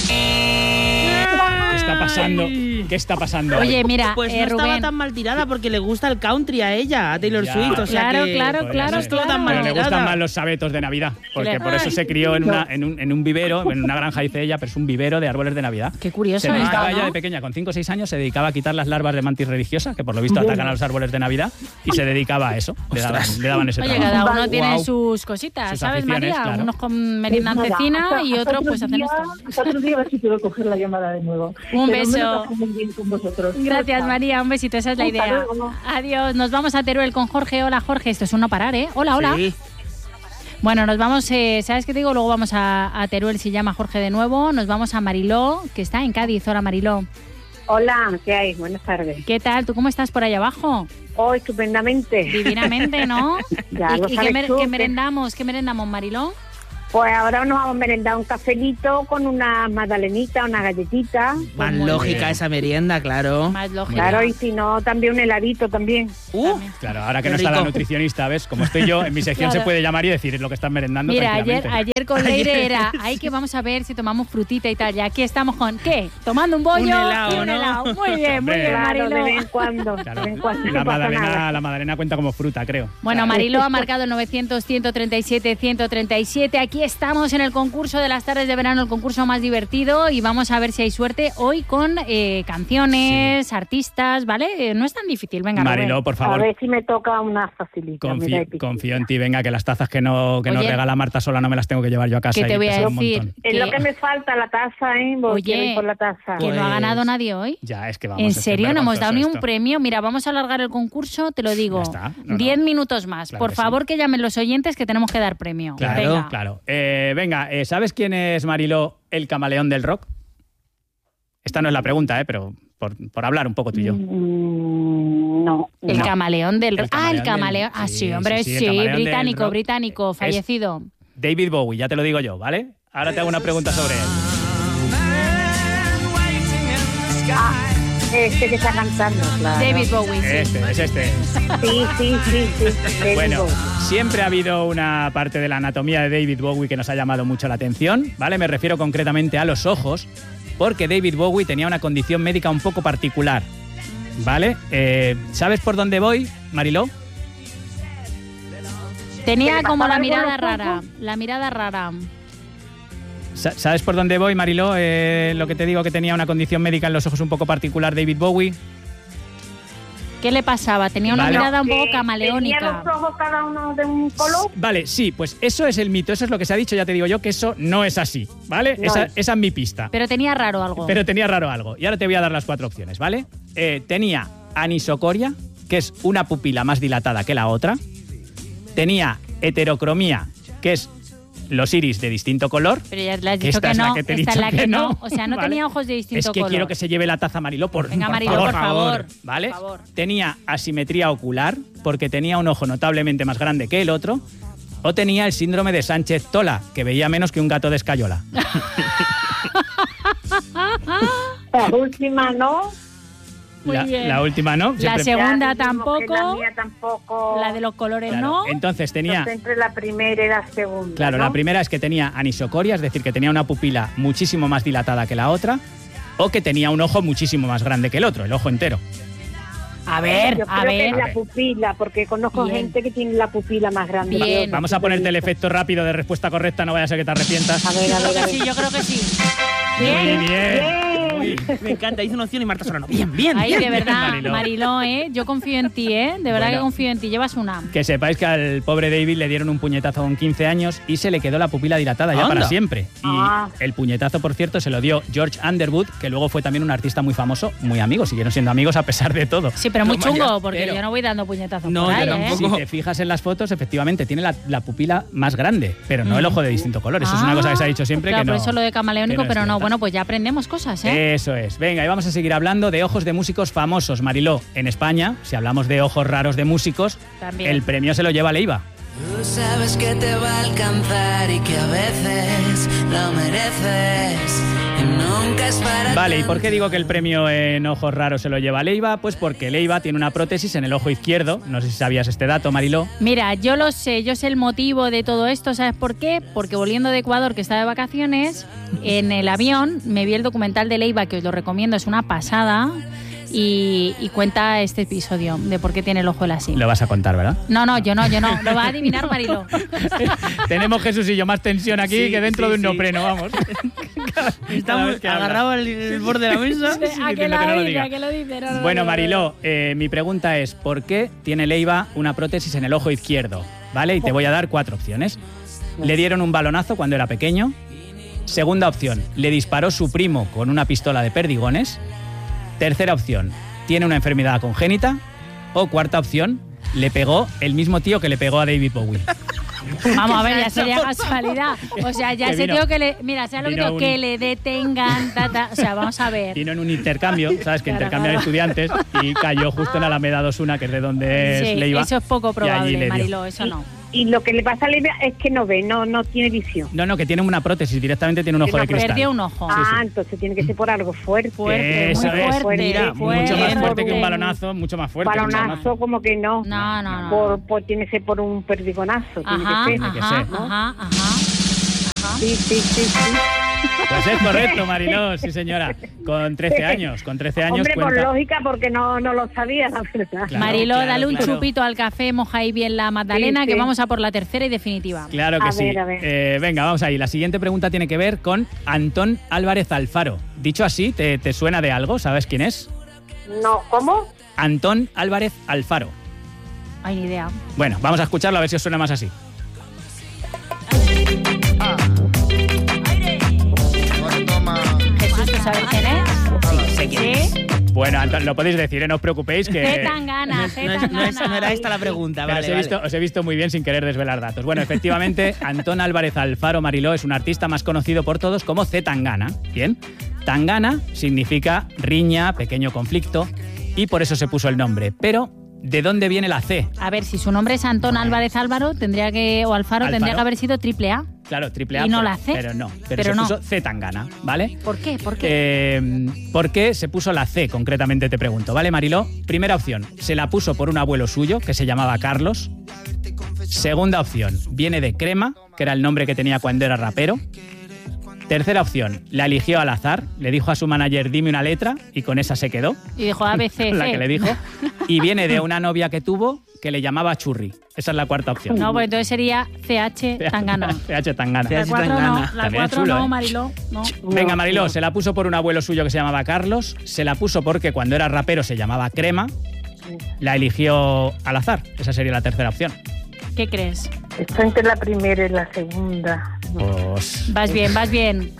Speaker 1: ¿Qué está pasando? ¿Qué está pasando?
Speaker 2: Oye, mira,
Speaker 4: Pues no estaba
Speaker 2: Rubén.
Speaker 4: tan mal tirada porque le gusta el country a ella, a Taylor
Speaker 1: Ya.
Speaker 4: Swift. O sea
Speaker 2: Claro,
Speaker 4: que
Speaker 2: claro,
Speaker 1: Podría
Speaker 2: claro,
Speaker 1: ser.
Speaker 4: no estuvo tan mal
Speaker 1: Pero le
Speaker 4: tirada.
Speaker 1: gustan más los sabetos de Navidad, porque
Speaker 2: Claro.
Speaker 1: por eso se crió en un vivero, en una granja, dice ella, pero es un vivero de árboles de Navidad.
Speaker 2: Qué curioso
Speaker 1: Se
Speaker 2: esto,
Speaker 1: dedicaba ella
Speaker 2: ¿no?
Speaker 1: de pequeña, con 5 o 6 años, se dedicaba a quitar las larvas de mantis religiosa, que por lo visto atacan a los árboles de Navidad, y se dedicaba a eso. Le daban ese
Speaker 2: Oye,
Speaker 1: trabajo.
Speaker 2: cada uno
Speaker 7: Vale.
Speaker 2: tiene
Speaker 1: Guau.
Speaker 2: sus cositas,
Speaker 1: Sus
Speaker 2: ¿sabes,
Speaker 1: aficiones,
Speaker 2: María?
Speaker 1: claro.
Speaker 2: Unos con meriendan
Speaker 7: Pues nada,
Speaker 2: cecina
Speaker 7: hasta-
Speaker 2: y
Speaker 7: hasta
Speaker 2: otros
Speaker 7: otro
Speaker 2: pues hacen
Speaker 7: día-
Speaker 2: esto.
Speaker 7: hasta otro día a ver si puedo coger la llamada de nuevo.
Speaker 2: Un
Speaker 7: Pero me lo
Speaker 2: beso.
Speaker 7: paso muy bien con vosotros.
Speaker 2: Gracias,
Speaker 7: Chao.
Speaker 2: María. Un besito, esa es la
Speaker 7: Hasta
Speaker 2: idea.
Speaker 7: luego.
Speaker 2: Adiós. Nos vamos a Teruel con Jorge. Hola, Jorge. Esto es un no parar, ¿eh? Hola, hola.
Speaker 4: Sí.
Speaker 2: Bueno, nos vamos, ¿sabes qué te digo? Luego vamos a Teruel, si llama Jorge de nuevo. Nos vamos a Mariló, que está en Cádiz. Hola, Mariló.
Speaker 3: Hola, ¿qué hay? Buenas tardes.
Speaker 2: ¿Qué tal? ¿Tú cómo estás por ahí abajo?
Speaker 3: Oh, estupendamente.
Speaker 2: Divinamente, ¿no?
Speaker 3: Ya lo
Speaker 2: ¿Y
Speaker 3: sabes tú,
Speaker 2: qué
Speaker 3: que-
Speaker 2: merendamos? ¿Qué merendamos, Mariló?
Speaker 7: Pues ahora nos vamos a merendar un cafelito con una magdalenita, una galletita.
Speaker 4: Más
Speaker 1: muy
Speaker 4: lógica
Speaker 1: bien.
Speaker 4: esa merienda, claro.
Speaker 2: Más lógico.
Speaker 7: Claro, y si no, también un heladito también.
Speaker 1: Claro, ahora que
Speaker 4: Qué
Speaker 1: no está la
Speaker 4: rico.
Speaker 1: nutricionista, ¿ves? Como estoy yo, en mi sección
Speaker 2: Claro.
Speaker 1: se puede llamar y decir lo que están merendando
Speaker 2: Mira,
Speaker 1: tranquilamente.
Speaker 2: ayer con Leire era, ay, que vamos a ver si tomamos frutita y tal. Y aquí estamos con, ¿qué? Tomando un bollo
Speaker 4: Un helado,
Speaker 2: y un
Speaker 4: ¿no?
Speaker 2: helado. Muy bien, muy
Speaker 1: Hombre.
Speaker 2: bien,
Speaker 7: Claro,
Speaker 2: Mariló.
Speaker 7: de vez en cuando.
Speaker 1: Claro.
Speaker 7: De vez en cuando
Speaker 1: Y
Speaker 7: no pasa nada.
Speaker 1: la magdalena cuenta como fruta, creo.
Speaker 2: Bueno, Mariló ha marcado el 900-137-137. Aquí estamos en el concurso de las tardes de verano, el concurso más divertido, y vamos a ver si hay suerte hoy con canciones, artistas, ¿vale? No es tan difícil, venga,
Speaker 1: Mariló,
Speaker 2: Rubén.
Speaker 1: por
Speaker 7: A
Speaker 1: favor,
Speaker 7: ver si me toca una facilita. mira,
Speaker 1: confío en ti, venga, que las tazas que nos
Speaker 2: Oye.
Speaker 1: regala Marta sola no me las tengo que llevar yo a casa.
Speaker 2: ¿Qué te
Speaker 1: y
Speaker 2: voy a
Speaker 1: pesan un
Speaker 2: decir?
Speaker 1: montón.
Speaker 7: Es lo que me falta, la taza, ¿eh? Voy
Speaker 2: Oye,
Speaker 7: quiero ir por la taza.
Speaker 2: Que no ha
Speaker 1: Pues-
Speaker 2: ganado nadie hoy.
Speaker 1: Ya, es que vamos.
Speaker 2: ¿En
Speaker 1: es que es
Speaker 2: serio? No hemos dado ni un
Speaker 1: vergonzoso esto.
Speaker 2: premio. Mira, vamos a alargar el concurso, te lo digo.
Speaker 1: Ya está. No,
Speaker 2: 10
Speaker 1: no.
Speaker 2: minutos más.
Speaker 1: Claro
Speaker 2: Por
Speaker 1: que sí.
Speaker 2: favor, que llamen los oyentes que tenemos que dar premio.
Speaker 1: Claro,
Speaker 2: Venga.
Speaker 1: claro. Venga, ¿sabes quién es, Mariló, el camaleón del rock? Esta no es la pregunta, pero por hablar un poco tú y yo.
Speaker 7: No.
Speaker 2: El
Speaker 1: No.
Speaker 2: camaleón del...
Speaker 1: El
Speaker 2: Ah, el
Speaker 1: camaleón
Speaker 2: camaleón.
Speaker 1: del-
Speaker 2: Ah,
Speaker 1: sí,
Speaker 2: sí, hombre,
Speaker 1: sí, el
Speaker 2: sí.
Speaker 1: camaleón del
Speaker 2: Británico,
Speaker 1: rock.
Speaker 2: británico, fallecido.
Speaker 1: David Bowie, ya te lo digo yo, ¿vale? Ahora te hago una pregunta sobre él.
Speaker 7: Este que está cantando, claro.
Speaker 2: David Bowie, sí.
Speaker 1: Es este.
Speaker 7: Sí. David
Speaker 1: Bueno,
Speaker 7: Bowie.
Speaker 1: siempre ha habido una parte de la anatomía de David Bowie que nos ha llamado mucho la atención, ¿vale? Me refiero concretamente a los ojos, porque David Bowie tenía una condición médica un poco particular, ¿vale? ¿Sabes por dónde voy, Mariló?
Speaker 2: Tenía
Speaker 7: ¿Que le
Speaker 2: como
Speaker 7: pasaba
Speaker 2: la
Speaker 7: algo en
Speaker 2: mirada
Speaker 7: los ojos?
Speaker 2: rara. La mirada rara.
Speaker 1: ¿Sabes por dónde voy, Mariló? Lo que te digo, que tenía una condición médica en los ojos un poco particular David Bowie.
Speaker 2: ¿Qué le pasaba? Tenía una
Speaker 1: Vale.
Speaker 2: mirada un poco
Speaker 7: Que
Speaker 2: camaleónica.
Speaker 7: Tenía los ojos cada uno de un color.
Speaker 1: Vale, sí, pues eso es el mito, eso es lo que se ha dicho, ya te digo yo que eso no es así, ¿vale?
Speaker 7: No
Speaker 1: Esa
Speaker 7: es.
Speaker 1: es mi pista.
Speaker 2: Pero tenía raro algo.
Speaker 1: Pero tenía raro algo. Y ahora te voy a dar las 4 opciones, ¿vale? Tenía anisocoria, que es una pupila más dilatada que la otra. Tenía heterocromía, que es los iris de distinto color.
Speaker 2: Pero ya le has
Speaker 1: Que
Speaker 2: dicho
Speaker 1: esta
Speaker 2: que
Speaker 1: es la
Speaker 2: no.
Speaker 1: que te he
Speaker 2: Esta es
Speaker 1: dicho
Speaker 2: la que
Speaker 1: que
Speaker 2: no.
Speaker 1: no.
Speaker 2: O sea, no
Speaker 1: Vale.
Speaker 2: tenía ojos de distinto
Speaker 1: Es que
Speaker 2: color.
Speaker 1: quiero que se lleve la taza, Mariló,
Speaker 2: Venga, Mariló, por favor.
Speaker 1: ¿Vale?
Speaker 2: Por favor.
Speaker 1: Tenía asimetría ocular, porque tenía un ojo notablemente más grande que el otro. O tenía el síndrome de Sánchez-Tola, que veía menos que un gato de escayola.
Speaker 7: La última no.
Speaker 2: Muy bien.
Speaker 1: La última no.
Speaker 2: La
Speaker 1: Siempre-
Speaker 2: segunda
Speaker 7: Ya dijimos que La
Speaker 2: tampoco.
Speaker 7: mía tampoco.
Speaker 2: La de los colores
Speaker 1: Claro.
Speaker 2: no.
Speaker 1: Entonces tenía...
Speaker 7: Entonces, entre la primera y la segunda.
Speaker 1: Claro,
Speaker 7: ¿no?
Speaker 1: la primera es que tenía anisocoria, es decir, que tenía una pupila muchísimo más dilatada que la otra, o que tenía un ojo muchísimo más grande que el otro, el ojo entero.
Speaker 2: A ver,
Speaker 7: Yo
Speaker 2: a
Speaker 7: creo que
Speaker 2: ver.
Speaker 7: es la pupila, porque conozco
Speaker 2: Bien.
Speaker 7: gente que tiene la pupila más grande.
Speaker 2: Bien.
Speaker 7: que otra.
Speaker 1: Vamos a ponerte el efecto rápido de respuesta correcta, no vaya a ser que te arrepientas.
Speaker 7: A ver, a ver, a ver.
Speaker 2: Sí, yo creo que sí.
Speaker 1: Muy bien.
Speaker 7: Bien.
Speaker 4: Me encanta, hice una opción y Marta Solano. Bien, bien.
Speaker 2: Ay,
Speaker 4: bien.
Speaker 2: de verdad,
Speaker 1: Mariló.
Speaker 2: Mariló, yo confío en ti, De verdad
Speaker 1: Bueno.
Speaker 2: que confío en ti. Llevas una.
Speaker 1: Que sepáis que al pobre David le dieron un puñetazo con 15 años y se le quedó la pupila dilatada ya
Speaker 4: Anda.
Speaker 1: para siempre. Y
Speaker 7: Ah.
Speaker 1: el puñetazo, por cierto, se lo dio George Underwood, que luego fue también un artista muy famoso, muy amigo, siguieron siendo amigos a pesar de todo.
Speaker 2: Sí, pero muy
Speaker 4: Toma ya,
Speaker 2: chungo, porque
Speaker 1: pero-
Speaker 2: yo no voy dando puñetazos
Speaker 4: No,
Speaker 2: por
Speaker 4: yo
Speaker 2: ahí,
Speaker 4: tampoco.
Speaker 1: Si te fijas en las fotos, efectivamente tiene la pupila más grande, pero no el ojo de distinto color. Eso es una cosa que se ha dicho siempre
Speaker 2: claro,
Speaker 1: que no.
Speaker 2: por eso lo de camaleónico,
Speaker 1: que no es
Speaker 2: pero no.
Speaker 1: cierta.
Speaker 2: Bueno, pues ya aprendemos cosas, ¿eh?
Speaker 1: Eso es. Venga, y vamos a seguir hablando de ojos de músicos famosos. Mariló, en España, si hablamos de ojos raros de músicos,
Speaker 2: También.
Speaker 1: el premio se lo lleva Leiva.
Speaker 8: Tú sabes que te va a alcanzar y que a veces lo mereces y nunca es para
Speaker 1: Vale, ¿y por
Speaker 8: tanto.
Speaker 1: qué digo que el premio en ojos raros se lo lleva Leiva? Pues porque Leiva tiene una prótesis en el ojo izquierdo. No sé si sabías este dato, Mariló.
Speaker 2: Mira, yo lo sé, yo sé el motivo de todo esto, ¿sabes por qué? Porque volviendo de Ecuador, que estaba de vacaciones, en el avión me vi el documental de Leiva, que os lo recomiendo, es una pasada, y cuenta este episodio de por qué tiene el ojo él así.
Speaker 1: Lo vas a contar, ¿verdad?
Speaker 2: No, yo no, lo va a adivinar Mariló.
Speaker 1: Tenemos, Jesús y yo, más tensión aquí
Speaker 4: Sí,
Speaker 1: que dentro
Speaker 4: sí,
Speaker 1: de un
Speaker 4: sí.
Speaker 1: neopreno, vamos. Cada
Speaker 4: Estamos
Speaker 1: vez que hablas.
Speaker 4: agarrados al borde de la mesa.
Speaker 2: ¿A
Speaker 1: diciendo
Speaker 2: qué
Speaker 1: que no
Speaker 2: la
Speaker 1: lo
Speaker 2: dice?
Speaker 1: diga.
Speaker 2: ¿A qué lo dice? No,
Speaker 1: Bueno,
Speaker 2: no.
Speaker 1: Mariló, mi pregunta es, ¿por qué tiene Leiva una prótesis en el ojo izquierdo? ¿Vale? Y te voy a dar 4 opciones. Le dieron un balonazo cuando era pequeño. Segunda opción, le disparó su primo con una pistola de perdigones. Tercera opción, tiene una enfermedad congénita. O cuarta opción, le pegó el mismo tío que le pegó a David Bowie.
Speaker 2: Vamos a ver, ya sería casualidad. O sea, ya
Speaker 1: Que
Speaker 2: ese
Speaker 1: vino-
Speaker 2: tío que le... Mira, ¿sabes lo que
Speaker 1: vino
Speaker 2: digo?
Speaker 1: un-
Speaker 2: Que le detengan, o sea, vamos a ver.
Speaker 1: Vino en un intercambio, ¿sabes? Que
Speaker 2: Claro,
Speaker 1: intercambian
Speaker 2: claro.
Speaker 1: estudiantes y cayó justo en Alameda 21, que es de donde
Speaker 2: Sí,
Speaker 1: es Leiva.
Speaker 2: eso es poco
Speaker 1: y allí le
Speaker 2: probable,
Speaker 1: dio.
Speaker 2: Mariló, eso no.
Speaker 7: Y lo que le pasa a Levia es que no ve, no tiene visión.
Speaker 1: No, que tiene una prótesis, directamente tiene un ojo de cristal.
Speaker 2: Perdió un ojo.
Speaker 7: Entonces tiene que ser por algo fuerte.
Speaker 1: Eso
Speaker 2: muy
Speaker 1: es.
Speaker 2: fuerte.
Speaker 4: Mira,
Speaker 1: Mucho más fuerte
Speaker 7: Fuerte.
Speaker 1: que un balonazo, mucho más fuerte.
Speaker 7: Balonazo como que no.
Speaker 2: No.
Speaker 7: Tiene que ser por un perdigonazo.
Speaker 2: Ajá,
Speaker 1: Tiene que ser, ¿no?
Speaker 2: ajá.
Speaker 7: Sí.
Speaker 1: Pues es correcto, Mariló, sí señora. Con 13 años,
Speaker 7: Hombre, por lógica, porque no lo sabía, la verdad.
Speaker 1: Claro,
Speaker 2: Mariló, dale un
Speaker 1: claro.
Speaker 2: chupito al café, moja ahí bien la magdalena,
Speaker 7: Sí.
Speaker 2: que vamos a por la tercera y definitiva.
Speaker 1: Claro que
Speaker 7: A
Speaker 1: sí.
Speaker 7: ver.
Speaker 1: Venga, vamos ahí. La siguiente pregunta tiene que ver con Antón Álvarez Alfaro. Dicho así, ¿te suena de algo? ¿Sabes quién es?
Speaker 7: No, ¿cómo?
Speaker 1: Antón Álvarez Alfaro.
Speaker 2: Ay, ni idea.
Speaker 1: Bueno, vamos a escucharlo a ver si os suena más así.
Speaker 2: Jesús, ¿tú sabes quién es?
Speaker 4: Sé quién es.
Speaker 2: ¿Sí?
Speaker 1: Bueno, Antón, lo podéis decir, no os preocupéis que...
Speaker 2: Zetangana.
Speaker 4: No era esta la pregunta,
Speaker 1: Pero
Speaker 4: vale.
Speaker 1: os he visto muy bien sin querer desvelar datos. Bueno, efectivamente, Antón Álvarez Alfaro, Mariló, es un artista más conocido por todos como Zetangana. Bien, Tangana significa riña, pequeño conflicto, y por eso se puso el nombre. Pero, ¿de dónde viene la C?
Speaker 2: A ver, si su nombre es Antón Álvarez Alfaro, Alfaro, tendría que haber sido triple A.
Speaker 1: Claro, triple A.
Speaker 2: ¿Y no
Speaker 1: pero,
Speaker 2: la C?
Speaker 1: Pero no,
Speaker 2: Pero
Speaker 1: se
Speaker 2: no.
Speaker 1: puso Zetangana, ¿vale?
Speaker 2: ¿Por qué?
Speaker 1: ¿Por qué se puso la C, concretamente te pregunto? ¿Vale, Mariló? Primera opción, se la puso por un abuelo suyo que se llamaba Carlos. Segunda opción, viene de Crema, que era el nombre que tenía cuando era rapero. Tercera opción, la eligió al azar, le dijo a su manager, dime una letra, y con esa se quedó.
Speaker 2: Y dijo ABC.
Speaker 1: La que le dijo. Y viene de una novia que tuvo que le llamaba Churri. Esa es la cuarta opción.
Speaker 2: No, pues entonces sería CH Tangana.
Speaker 1: CH Tangana.
Speaker 2: La 4 no,
Speaker 4: Tangana.
Speaker 2: la
Speaker 1: También
Speaker 2: 4
Speaker 1: chulo,
Speaker 2: no,
Speaker 1: ¿eh?
Speaker 2: Mariló. No.
Speaker 1: Venga, Mariló, se la puso por un abuelo suyo que se llamaba Carlos, se la puso porque cuando era rapero se llamaba Crema, la eligió al azar. Esa sería la tercera opción.
Speaker 2: ¿Qué crees?
Speaker 7: Estoy entre la primera y la segunda.
Speaker 1: Pues...
Speaker 2: Vas bien.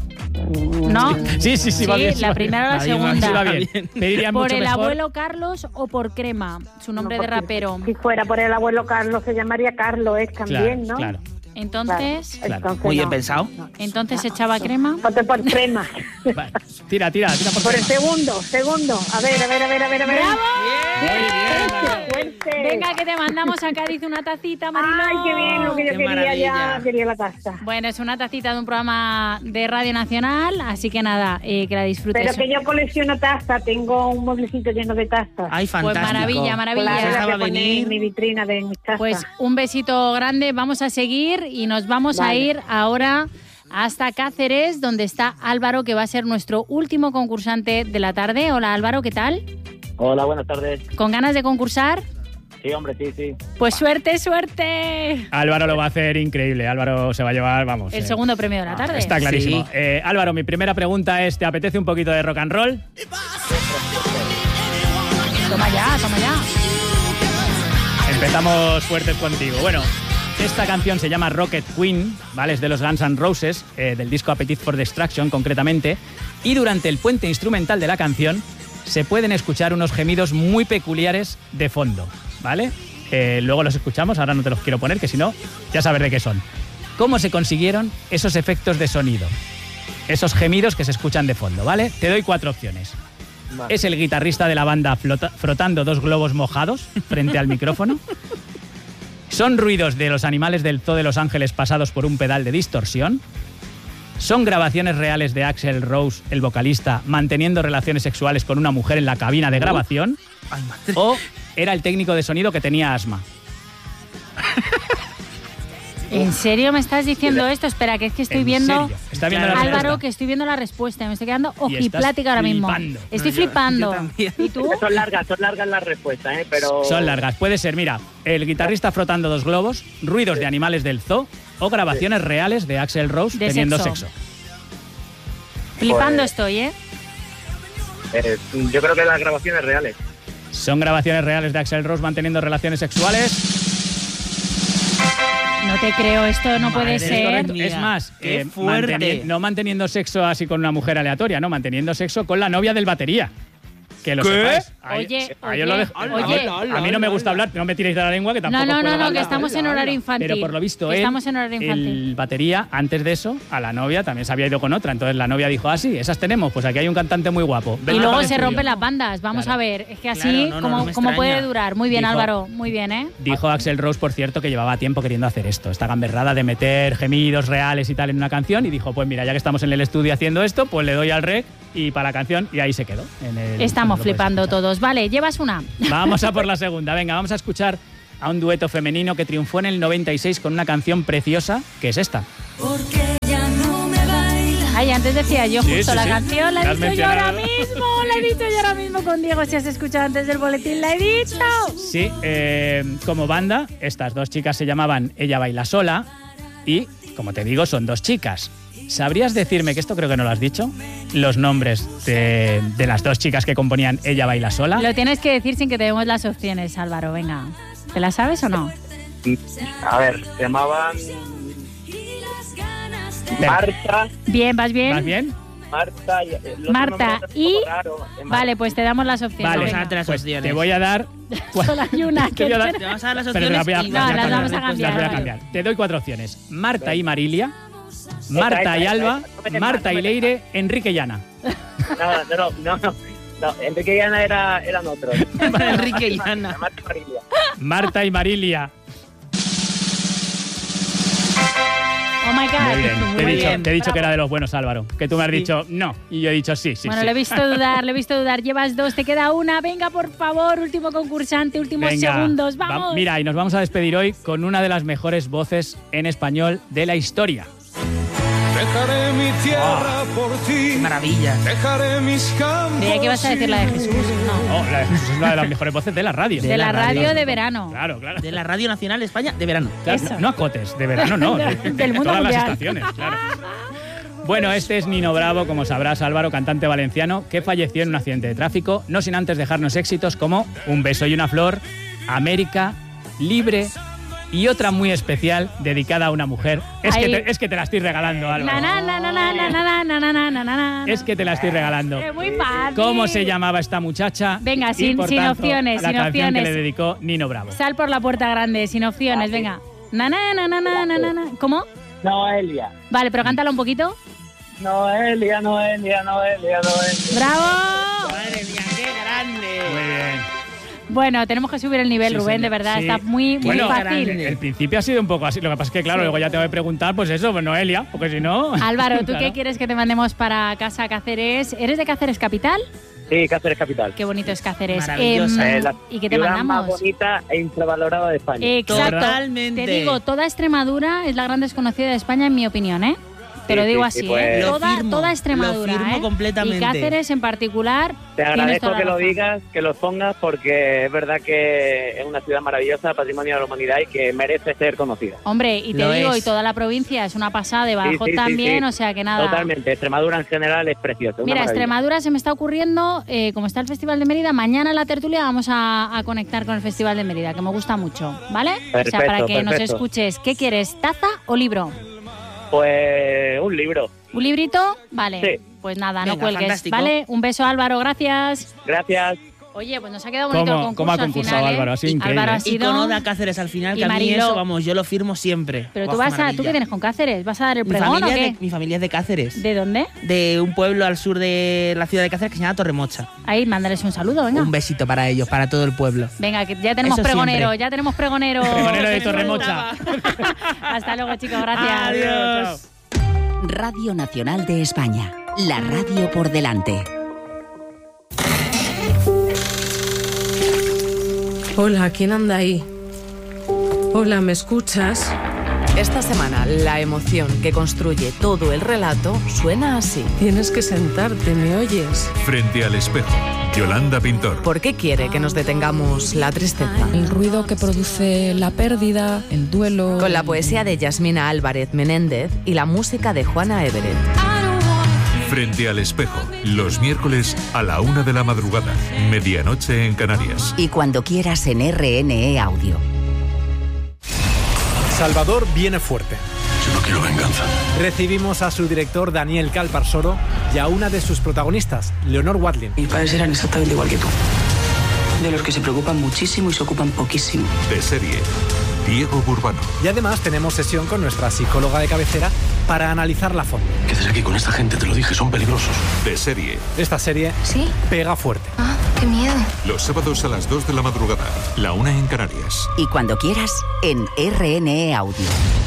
Speaker 2: ¿No?
Speaker 1: Sí, va bien.
Speaker 2: la primera o la
Speaker 1: va bien,
Speaker 2: segunda.
Speaker 1: Sí, va bien. Pediría
Speaker 2: ¿Por
Speaker 1: mucho
Speaker 2: el
Speaker 1: mejor.
Speaker 2: abuelo Carlos o por Crema? Su nombre de rapero.
Speaker 7: Si fuera por el abuelo Carlos, se llamaría Carlos, también, ¿no?
Speaker 1: Claro.
Speaker 2: Entonces,
Speaker 1: Claro.
Speaker 7: Entonces,
Speaker 4: Muy bien
Speaker 7: no.
Speaker 4: pensado.
Speaker 2: entonces echaba Crema.
Speaker 7: Ponte por Crema.
Speaker 1: Vale. Tira por
Speaker 7: Por el
Speaker 1: Crema.
Speaker 7: segundo. A ver.
Speaker 2: ¡Bravo!
Speaker 1: Muy bien, Mariló.
Speaker 7: Fuerte.
Speaker 2: Venga, que te mandamos a Cádiz una tacita, Mariló.
Speaker 7: Ay, qué bien, lo que yo
Speaker 4: Qué
Speaker 7: quería
Speaker 4: maravilla.
Speaker 7: quería la taza.
Speaker 2: Bueno, es una tacita de un programa de Radio Nacional, así que nada, que la disfrutes.
Speaker 7: Pero que yo colecciono tazas, tengo un mueblecito lleno de tazas.
Speaker 4: Ay, fantástico.
Speaker 2: maravilla.
Speaker 7: Claro,
Speaker 4: Pues
Speaker 7: la
Speaker 4: esta
Speaker 7: que
Speaker 4: va a
Speaker 7: pone
Speaker 4: venir.
Speaker 7: en mi vitrina de mis tazas.
Speaker 2: Pues un besito grande, vamos a seguir y nos vamos a
Speaker 7: Vale.
Speaker 2: ir ahora hasta Cáceres, donde está Álvaro, que va a ser nuestro último concursante de la tarde. Hola Álvaro, ¿qué tal?
Speaker 6: Hola, buenas tardes.
Speaker 2: ¿Con ganas de concursar?
Speaker 6: Sí, hombre, sí.
Speaker 2: Pues suerte.
Speaker 1: Álvaro lo va a hacer increíble. Álvaro se va a llevar, vamos.
Speaker 2: El segundo premio de la tarde.
Speaker 1: Está clarísimo.
Speaker 4: Sí.
Speaker 1: Álvaro, mi primera pregunta es, ¿te apetece un poquito de rock and roll?
Speaker 2: Toma ya.
Speaker 1: Empezamos fuertes contigo. Bueno, esta canción se llama Rocket Queen, ¿vale? Es de los Guns N' Roses, del disco Appetite for Destruction concretamente, y durante el puente instrumental de la canción se pueden escuchar unos gemidos muy peculiares de fondo, ¿vale? Luego los escuchamos, ahora no te los quiero poner, que si no, ya sabes de qué son. ¿Cómo se consiguieron esos efectos de sonido? Esos gemidos que se escuchan de fondo, ¿vale? Te doy 4 opciones.
Speaker 6: Vale.
Speaker 1: Es el guitarrista de la banda frotando 2 globos mojados frente al micrófono. Son ruidos de los animales del Zoo de Los Ángeles pasados por un pedal de distorsión. Son grabaciones reales de Axl Rose, el vocalista, manteniendo relaciones sexuales con una mujer en la cabina de grabación.
Speaker 4: Ay, madre.
Speaker 1: O era el técnico de sonido que tenía asma.
Speaker 2: ¿En serio me estás diciendo esto? Espera, que es que estoy
Speaker 1: ¿En
Speaker 2: viendo...
Speaker 1: serio? Está viendo la
Speaker 2: Álvaro,
Speaker 1: respuesta.
Speaker 2: que estoy viendo la respuesta. Me estoy quedando
Speaker 1: Y estás
Speaker 2: ojiplática ahora mismo.
Speaker 1: flipando.
Speaker 2: Estoy
Speaker 4: No, yo
Speaker 2: flipando.
Speaker 4: también.
Speaker 2: ¿Y tú?
Speaker 6: Son largas las respuestas, pero...
Speaker 1: Son largas. Puede ser, mira, el guitarrista frotando 2 globos, ruidos de animales del zoo o grabaciones reales de Axl Rose
Speaker 2: De
Speaker 1: teniendo
Speaker 2: sexo.
Speaker 1: sexo.
Speaker 2: Flipando
Speaker 6: Pues-
Speaker 2: estoy, ¿eh?
Speaker 6: Yo creo que las grabaciones reales.
Speaker 1: Son grabaciones reales de Axl Rose manteniendo relaciones sexuales.
Speaker 2: No te creo, esto no puede
Speaker 4: Madre
Speaker 2: ser.
Speaker 1: Correcto.
Speaker 4: mía,
Speaker 1: Es más,
Speaker 4: qué fuerte.
Speaker 1: no manteniendo sexo así con una mujer aleatoria, no, manteniendo sexo con la novia del batería. Que lo sepáis.
Speaker 2: Oye,
Speaker 1: Ahí os lo dejo.
Speaker 2: oye.
Speaker 1: A mí no me gusta hablar, no me tiréis de la lengua, que tampoco puedo
Speaker 2: No,
Speaker 1: hablar.
Speaker 2: que estamos en horario infantil.
Speaker 1: Pero por lo visto,
Speaker 2: estamos en horario infantil.
Speaker 1: el batería, antes de eso, a la novia también se había ido con otra. Entonces la novia dijo, sí, esas tenemos, pues aquí hay un cantante muy guapo.
Speaker 2: Y luego se rompen las bandas, vamos a ver. Es que así, ¿cómo puede durar? Muy bien, Álvaro, muy bien, ¿eh?
Speaker 1: Dijo Axl Rose, por cierto, que llevaba tiempo queriendo hacer esto, esta gamberrada de meter gemidos reales y tal en una canción, y dijo, pues mira, ya que estamos en el estudio haciendo esto, pues le doy al rec y para la canción, y ahí se quedó.
Speaker 2: Estamos flipando todos. Vale, llevas una.
Speaker 1: Vamos a por la segunda. Venga, vamos a escuchar a un dueto femenino que triunfó en el 96 con una canción preciosa, que es esta.
Speaker 8: Porque ya no me baila.
Speaker 2: Ay, antes decía yo justo la canción, la he
Speaker 1: has
Speaker 2: dicho yo ahora
Speaker 1: mencionado.
Speaker 2: mismo, la he dicho yo ahora mismo con Diego, si has escuchado antes del boletín, la he dicho.
Speaker 1: Sí, como banda, estas dos chicas se llamaban Ella Baila Sola y, como te digo, son dos chicas. ¿Sabrías decirme, que esto creo que no lo has dicho, los nombres de las dos chicas que componían Ella Baila Sola?
Speaker 2: Lo tienes que decir sin que te demos las opciones, Álvaro, venga. ¿Te la sabes o no?
Speaker 6: A ver, se llamaban Marta.
Speaker 2: Bien, ¿vas bien?
Speaker 1: ¿Vas bien?
Speaker 6: Marta y... el otro
Speaker 2: Marta
Speaker 6: nombre es un
Speaker 2: y...
Speaker 6: poco raro,
Speaker 2: Vale, pues te damos las opciones.
Speaker 1: Vale,
Speaker 2: venga.
Speaker 4: Vamos a las
Speaker 1: pues
Speaker 4: opciones.
Speaker 1: te voy a dar...
Speaker 2: Solo hay una.
Speaker 1: Te voy a dar-
Speaker 4: Te vamos a dar las
Speaker 1: Pero
Speaker 4: opciones
Speaker 1: las voy a-
Speaker 4: y
Speaker 2: No, las vamos a
Speaker 1: las
Speaker 2: cambiar,
Speaker 1: voy a
Speaker 2: vale.
Speaker 1: cambiar. Te doy 4 opciones. Marta y Marilia, Marta y
Speaker 6: esa,
Speaker 1: Alba,
Speaker 6: no metes
Speaker 1: Marta
Speaker 6: más,
Speaker 1: y
Speaker 6: no metes
Speaker 1: Leire, Enrique y Ana.
Speaker 6: No, Enrique y Ana eran otros.
Speaker 4: Enrique y Ana.
Speaker 6: Marta y Marilia.
Speaker 1: Marta y Marilia.
Speaker 2: Oh my God.
Speaker 1: Muy bien.
Speaker 2: Muy bien.
Speaker 1: Te he dicho
Speaker 2: Bravo.
Speaker 1: que era de los buenos, Álvaro. Que tú me has dicho no. Y yo he dicho sí.
Speaker 2: Bueno,
Speaker 1: sí.
Speaker 2: le he visto dudar. Llevas 2, te queda una. Venga, por favor, último concursante, últimos
Speaker 1: Venga,
Speaker 2: segundos. ¡Vamos!
Speaker 1: Mira, y nos vamos a despedir hoy con una de las mejores voces en español de la historia.
Speaker 9: Dejaré mi tierra por ti.
Speaker 4: Qué maravilla.
Speaker 9: Dejaré mis campos.
Speaker 2: Creía que ibas a decir la de Jesús. No.
Speaker 1: Oh, la de Jesús es una de las mejores voces de la radio.
Speaker 2: De la radio
Speaker 4: radio.
Speaker 2: de verano.
Speaker 1: Claro.
Speaker 4: De la Radio Nacional de España de verano.
Speaker 1: Claro,
Speaker 2: Eso.
Speaker 1: no a cotes, de verano no.
Speaker 2: Del mundo
Speaker 1: todas
Speaker 2: mundial.
Speaker 1: las estaciones, claro. Bueno, este es Nino Bravo, como sabrás, Álvaro, cantante valenciano, que falleció en un accidente de tráfico, no sin antes dejarnos éxitos como Un beso y una flor, América, Libre y otra muy especial dedicada a una mujer. Es que te la estoy regalando, Álvaro. Es que te la estoy regalando.
Speaker 2: Es muy fácil.
Speaker 1: ¿Cómo se llamaba esta muchacha?
Speaker 2: Venga,
Speaker 1: Y,
Speaker 2: sin
Speaker 1: por tanto,
Speaker 2: opciones,
Speaker 1: la
Speaker 2: sin
Speaker 1: canción
Speaker 2: opciones.
Speaker 1: que le dedicó Nino Bravo.
Speaker 2: Sal por la puerta grande, sin opciones, venga. ¿Cómo?
Speaker 6: Noelia.
Speaker 2: Vale, pero cántala un poquito.
Speaker 6: Noelia.
Speaker 2: ¡Bravo!
Speaker 4: Madre mía, qué grande.
Speaker 1: Muy bien.
Speaker 2: Bueno, tenemos que subir el nivel,
Speaker 1: Sí,
Speaker 2: Rubén,
Speaker 1: señor.
Speaker 2: de verdad.
Speaker 1: Sí.
Speaker 2: Está muy
Speaker 1: Bueno,
Speaker 2: fácil.
Speaker 1: el principio ha sido un poco así. Lo que pasa es que, claro, luego ya te voy a preguntar, pues eso, pues Noelia, porque si no...
Speaker 2: Álvaro, ¿tú
Speaker 1: Claro.
Speaker 2: qué quieres que te mandemos para casa, Cáceres? ¿Eres de Cáceres Capital?
Speaker 6: Sí, Cáceres Capital.
Speaker 2: Qué bonito es Cáceres.
Speaker 4: Maravillosa.
Speaker 6: La
Speaker 2: ¿Y qué te
Speaker 6: ciudad más
Speaker 2: mandamos?
Speaker 6: bonita e infravalorada de España.
Speaker 2: Exacto.
Speaker 4: Totalmente.
Speaker 2: Te digo, toda Extremadura es la gran desconocida de España, en mi opinión, ¿eh? Te lo
Speaker 6: Sí,
Speaker 2: digo
Speaker 6: sí,
Speaker 2: así,
Speaker 6: sí, pues.
Speaker 2: ¿eh?
Speaker 4: Lo
Speaker 2: Toda,
Speaker 4: firmo,
Speaker 2: toda Extremadura,
Speaker 4: lo firmo
Speaker 2: ¿eh?
Speaker 4: completamente.
Speaker 2: Y Cáceres en particular.
Speaker 6: Te
Speaker 2: tienes
Speaker 6: agradezco
Speaker 2: toda
Speaker 6: que
Speaker 2: la
Speaker 6: lo
Speaker 2: razón.
Speaker 6: digas, que lo pongas, porque es verdad que es una ciudad maravillosa, patrimonio de la humanidad y que merece ser conocida.
Speaker 2: Hombre, y te
Speaker 4: Lo
Speaker 2: digo,
Speaker 4: es.
Speaker 2: y toda la provincia es una pasada, de Badajoz
Speaker 6: Sí, sí,
Speaker 2: también,
Speaker 6: sí.
Speaker 2: o sea que nada.
Speaker 6: Totalmente. Extremadura en general es precioso. una
Speaker 2: Mira,
Speaker 6: maravilla.
Speaker 2: Extremadura se me está ocurriendo, como está el Festival de Mérida, mañana en la tertulia vamos a conectar con el Festival de Mérida, que me gusta mucho, ¿vale? O sea,
Speaker 6: Perfecto,
Speaker 2: para que nos
Speaker 6: perfecto.
Speaker 2: escuches. ¿Qué quieres, taza o libro?
Speaker 6: Pues un libro.
Speaker 2: ¿Un librito? Vale.
Speaker 6: Sí.
Speaker 2: Pues nada, no
Speaker 4: Venga,
Speaker 2: cuelgues,
Speaker 4: fantástico.
Speaker 2: ¿vale? Un beso, Álvaro, gracias.
Speaker 6: Gracias.
Speaker 2: Oye, pues nos ha quedado bonito el concurso
Speaker 1: ¿Cómo ha
Speaker 2: al
Speaker 1: concursado
Speaker 2: final, ¿eh?
Speaker 1: Álvaro? Ha sido increíble.
Speaker 2: Álvaro ha
Speaker 1: ¿eh?
Speaker 4: Y
Speaker 2: sido...
Speaker 4: con Oda Cáceres al final,
Speaker 2: y
Speaker 4: que a mí
Speaker 2: Mariló.
Speaker 4: eso, vamos, yo lo firmo siempre.
Speaker 2: Pero
Speaker 4: Buah,
Speaker 2: tú
Speaker 4: qué
Speaker 2: vas a... ¿Tú
Speaker 4: maravilla.
Speaker 2: qué tienes con Cáceres? ¿Vas a dar el
Speaker 4: Mi
Speaker 2: pregón o
Speaker 4: familia,
Speaker 2: qué?
Speaker 4: mi familia es de Cáceres.
Speaker 2: ¿De dónde?
Speaker 4: De un pueblo al sur de la ciudad de Cáceres que se llama Torremocha.
Speaker 2: Ahí, mándales un saludo, venga.
Speaker 4: Un besito para ellos, para todo el pueblo.
Speaker 2: Venga, que ya tenemos
Speaker 4: Eso
Speaker 2: pregonero,
Speaker 4: siempre.
Speaker 2: ya tenemos pregonero.
Speaker 1: Pregonero de Torremocha.
Speaker 2: Hasta luego, chicos, gracias.
Speaker 4: Adiós.
Speaker 10: Radio Nacional de España. La radio por delante.
Speaker 11: Hola, ¿quién anda ahí? Hola, ¿me escuchas?
Speaker 12: Esta semana, la emoción que construye todo el relato suena así.
Speaker 11: Tienes que sentarte, ¿me oyes?
Speaker 13: Frente al espejo, Yolanda Pintor.
Speaker 12: ¿Por qué quiere que nos detengamos la tristeza?
Speaker 11: El ruido que produce la pérdida, el duelo...
Speaker 12: Con la poesía de Yasmina Álvarez Menéndez y la música de Juana Everett.
Speaker 13: Frente al espejo, los miércoles a la 1 de la madrugada, medianoche en Canarias.
Speaker 10: Y cuando quieras en RNE Audio.
Speaker 14: Salvador viene fuerte.
Speaker 15: Yo no quiero venganza.
Speaker 14: Recibimos a su director Daniel Calparsoro. y a una de sus protagonistas, Leonor Watling.
Speaker 15: Mis padres eran exactamente igual que tú. De los que se preocupan muchísimo y se ocupan poquísimo.
Speaker 13: De serie, Diego Burbano.
Speaker 14: Y además tenemos sesión con nuestra psicóloga de cabecera para analizarla a fondo.
Speaker 16: ¿Qué haces aquí con esta gente? Te lo dije, son peligrosos.
Speaker 13: De serie.
Speaker 14: Esta serie
Speaker 17: ¿sí?
Speaker 14: Pega fuerte.
Speaker 17: Ah, qué miedo.
Speaker 13: Los sábados a las 2 de la madrugada, la 1 en Canarias.
Speaker 10: Y cuando quieras, en RNE Audio.